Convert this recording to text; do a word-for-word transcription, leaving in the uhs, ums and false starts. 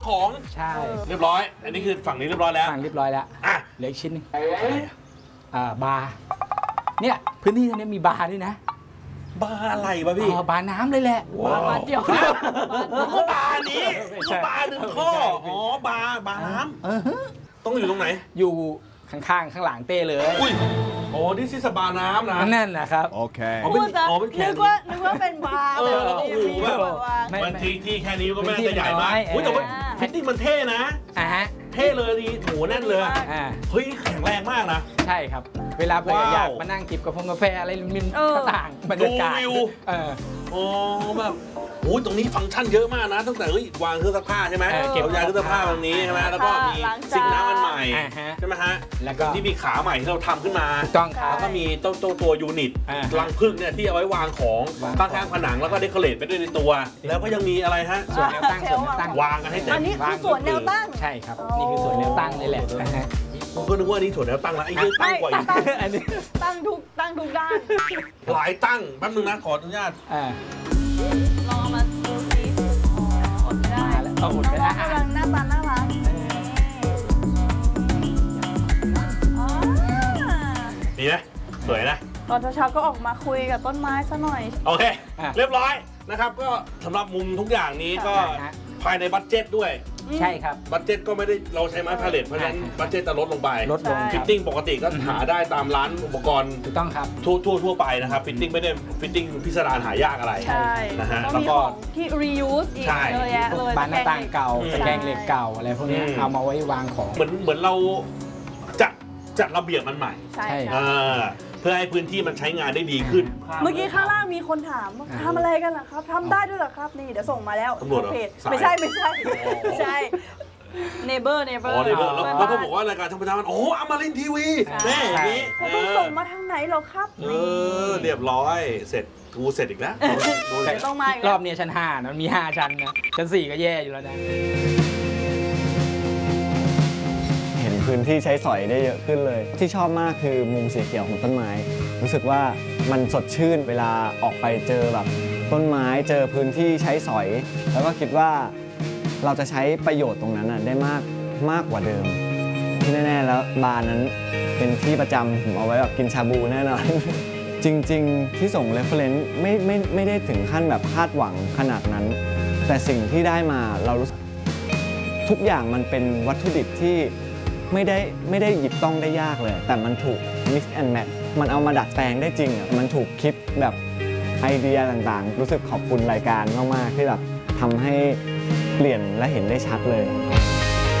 ของใช่เรียบร้อยอันนี้คือฝั่งนี้เรียบร้อยแล้วฝั่งเรียบร้อยแล้วอ่ะเหลืออีกชิ้นนึงอ่าบาร์เนี่ยพื้นที่ตรงนี้มีบาร์ด้วยนะบาร์อะไรวะพี่อ๋อบาร์น้ำเลยแหละบาร์เดียวก็บาร์นี้ก็บาร์หนึ่งข้ออ๋อบาร์บาร์น้ำต้องอยู่ตรงไหนอยู่ข้างๆข้างหลังเต้เลยอุ้ยโอ้นี่ซิสบาร์น้ำนะนั่นนะครับโอเคอ๋อเป็นอ๋อเป็นแค่นึกว่านึกว่าเป็นบาร์เออโอ้โหแบบมันที่ที่แค่นี้ก็ไม่ได้ใหญ่มากอุ้ยแต่ว่าฟิตติ้งมันเท่นะอ่าฮะเท่เลยดีโหแน่นเลยเฮ้ยแข็งแรงมากนะใช่ครับเวลาเผื่ออยากมานั่งจิบกาแฟกาแฟอะไรมินต่างบรรยากาศดูวิวโอ้แบบโอ้ตรงนี้ฟังก์ชันเยอะมากนะตั้งแต่เฮ้ยวางเครื่องซักผ้าใช่ไหมเก็บยาเครื่องซักผ้าตรงนี้ใช่ไหมแล้วก็มีซิงค์น้ำอันใหม่ใช่ไหมฮะแล้วก็ที่มีขาใหม่ที่เราทำขึ้นมาต้องครับแล้วก็มีตัวตัวตัวยูนิตรังผึ้งเนี่ยที่เอาไว้วางของข้างๆผนังแล้วก็เดคอเรทไปด้วยในตัวแล้วก็ยังมีอะไรฮะส่วนแนวตั้งส่วนแนวตั้งวางกันให้เต็มอันนี้คือส่วนแนวตั้งใช่ครับนี่คือส่วนแนวตั้งนี่แหละนะฮะผมก็นึกว่านี่ส่วนแนวตั้งแล้วไอ้เรื่องตั้งกว่าอีกอันนี้ตั้งทุกตั้งทุกด้านหลายตั้งแป๊บนึงนะขออนุญาตลองมาดูสิอดไม่ได้แล้วอดไม่ได้กำลังหน้าตาน่ารักดีไหมสวยนะตอนเช้าๆก็ออกมาคุยกับต้นไม้ซะหน่อยโอเคเรียบร้อยนะครับก็สำหรับมุมทุกอย่างนี้ก็ภายในบัดเจ็ตด้วยใช่ครับบัดเจ็ตก็ไม่ได้เราใช้ไม้พาเลทเพราะฉะนั้นบัดเจ็ตจะลดลงไปลดลงฟิตติ้งปกติก็หาได้ตามร้านอุปกรณ์ถูกต้องครับทั่วทั่วทั่วไปนะครับฟิตติ้งไม่ได้ฟิตติ้งพิสดารหายากอะไรนะฮะแล้วก็ที่ reuse อีกเยอะแยะเลยบานหน้าต่างเก่าตะแกรงเหล็กเก่าอะไรพวกนี้เอามาไว้วางของเหมือนเหมือนเราจัดจัดระเบียบมันใหม่ใช่เพื่อให้พื้นที่มันใช้งานได้ดีขึ้นเมื่อกี้ข้างล่างมีคนถามว่าทำอะไรกันล่ะครับทำได้ด้วยเหรอครับนี่เดี๋ยวส่งมาแล้วเพจไม่ใช่ไม่ใช่ไม่ใช่เนเบอร์เนเบอร์อ๋อเนเบอร์แล้วก็บอกว่ารายการช่องประจำวันโอ้อมรินทร์ทีวีนี่อย่างนี้ต้องส่งมาทางไหนเหรอครับเออเรียบร้อยเสร็จกูเสร็จอีกแล้วต้องมารอบนี้ชั้นห้านะมันมีห้าชั้นนะชั้นสี่ก็แย่อยู่แล้วนะเห็นพื้นที่ใช้สอยได้เยอะขึ้นเลยที่ชอบมากคือมุมสีเขียวของต้นไม้รู้สึกว่ามันสดชื่นเวลาออกไปเจอแบบต้นไม้เจอพื้นที่ใช้สอยแล้วก็คิดว่าเราจะใช้ประโยชน์ตรงนั้นได้มากมากกว่าเดิมที่แน่ๆแล้วบาร์นั้นเป็นที่ประจำผมเอาไว้แบบกินชาบูแน่นอน จริงๆที่ส่ง reference ไม่ไม่ไม่ได้ถึงขั้นแบบคาดหวังขนาดนั้นแต่สิ่งที่ได้มาเรารู้สึกทุกอย่างมันเป็นวัตถุดิบที่ไม่ได้ไม่ได้หยิบต้องได้ยากเลยแต่มันถูก mix and match มันเอามาดัดแปลงได้จริงอ่ะมันถูกคิดแบบไอเดียต่างๆรู้สึกขอบคุณรายการมากๆที่แบบทำให้เปลี่ยนและเห็นได้ชัดเลย